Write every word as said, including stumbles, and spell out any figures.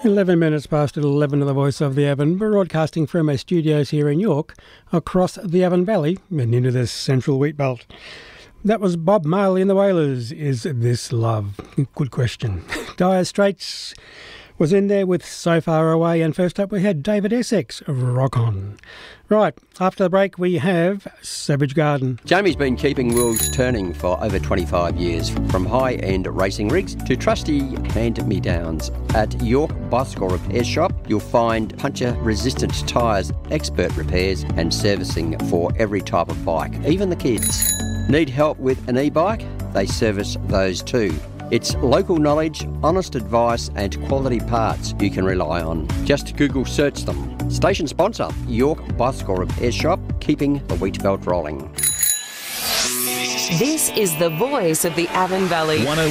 eleven minutes past eleven of the Voice of the Avon, broadcasting from our studios here in York, across the Avon Valley and into the central wheat belt. That was Bob Marley and the Wailers. Is This Love? Good question. Dire Straits was in there with So Far Away, and first up we had David Essex, Rock On. Right, after the break we have Savage Garden. Jamie's been keeping wheels turning for over twenty-five years, from high-end racing rigs to trusty hand-me-downs. At York Bicycle Repair Shop, you'll find puncture-resistant tyres, expert repairs and servicing for every type of bike, even the kids. Need help with an e-bike? They service those too. It's local knowledge, honest advice and quality parts you can rely on. Just Google search them. Station sponsor, York Bicycle Repair Shop, keeping the wheat belt rolling. This is the voice of the Avon Valley.